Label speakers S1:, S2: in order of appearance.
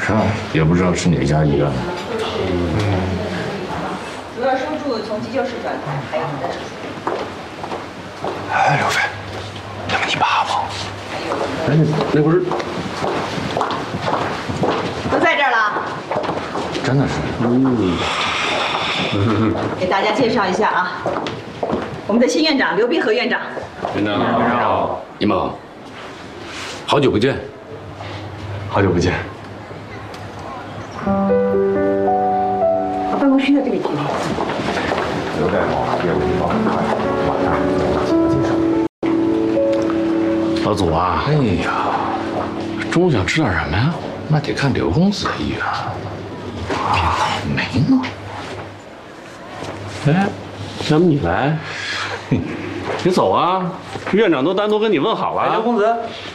S1: 是啊，也不知道是哪家医院。
S2: 主要收住从急救室转台，还有你的手机。
S3: 哎，刘飞，那不你爸吗？
S2: 还有
S3: 那不是
S2: 都在这儿了。
S1: 真的是。
S2: 给大家介绍一下啊，我们的新院长刘冰河院长。
S3: 院长好，
S1: 你们好，好久不见。
S3: 好久不见。
S2: 把办公室在这里停。
S4: 刘大夫业务报很快，晚上请介绍。
S1: 老祖啊，哎呀，中午想吃点什么呀？那得看刘公子的意愿。别倒霉呢。
S3: 哎，要不你来？你走啊！院长都单独跟你问好了。
S4: 刘公子，